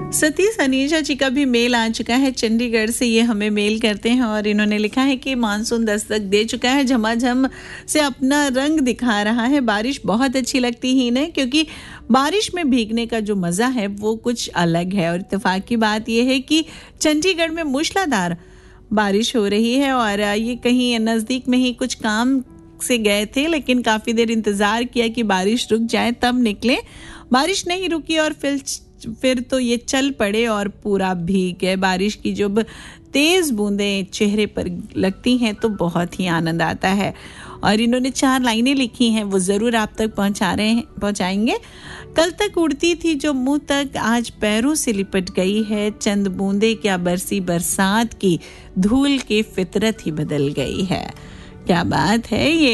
सतीश अनीशा जी का भी मेल आ चुका है चंडीगढ़ से। ये हमें मेल करते हैं और इन्होंने लिखा है कि मानसून दस्तक दे चुका है, झमाझम से अपना रंग दिखा रहा है। बारिश बहुत अच्छी लगती ही ना, क्योंकि बारिश में भीगने का जो मज़ा है वो कुछ अलग है। और इत्तेफाक की बात यह है कि चंडीगढ़ में मूसलाधार बारिश हो रही है और ये कहीं नज़दीक में ही कुछ काम से गए थे, लेकिन काफ़ी देर इंतज़ार किया कि बारिश रुक जाए तब निकले। बारिश नहीं रुकी और फिर तो ये चल पड़े और पूरा भीग गए। बारिश की जब तेज़ बूंदें चेहरे पर लगती हैं तो बहुत ही आनंद आता है। और इन्होंने 4 लाइनें लिखी हैं, वो ज़रूर आप तक पहुंचाएंगे। कल तक उड़ती थी जो मुंह तक, आज पैरों से लिपट गई है। चंद बूंदे क्या बरसी बरसात की, धूल की फितरत ही बदल गई है। क्या बात है ये।